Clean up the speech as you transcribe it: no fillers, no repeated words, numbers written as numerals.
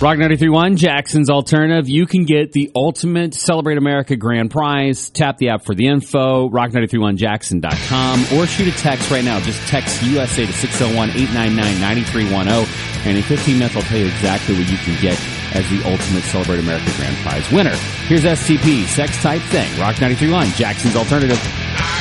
Rock 93.1, Jackson's Alternative. You can get the ultimate Celebrate America grand prize. Tap the app for the info, rock931jackson.com, or shoot a text right now. Just text USA to 601-899-9310, and in 15 minutes I'll tell you exactly what you can get as the ultimate Celebrate America grand prize winner. Here's STP, Sex Type Thing, Rock 93.1, Jackson's Alternative.